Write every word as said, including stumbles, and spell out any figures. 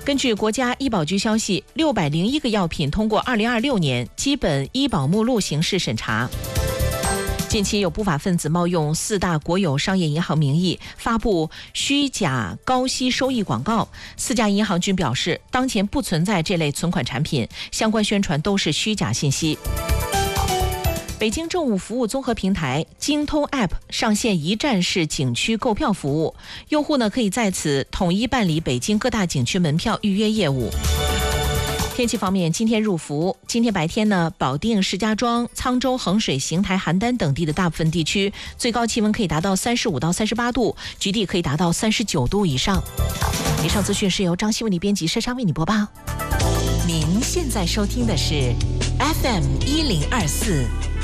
根据国家医保局消息，六百零一个药品通过二零二六年基本医保目录形式审查。近期有不法分子冒用四大国有商业银行名义发布虚假高息收益广告，四家银行均表示，当前不存在这类存款产品，相关宣传都是虚假信息。北京政务服务综合平台京通 App 上线一站式景区购票服务，用户呢可以在此统一办理北京各大景区门票预约业务。天气方面，今天入伏，今天白天呢，保定、石家庄、沧州、衡水、邢台、邯郸等地的大部分地区最高气温可以达到三十五到三十八度，局地可以达到三十九度以上。以上资讯是由张希为你编辑，珊珊为你播报。您现在收听的是 F M 一零二四。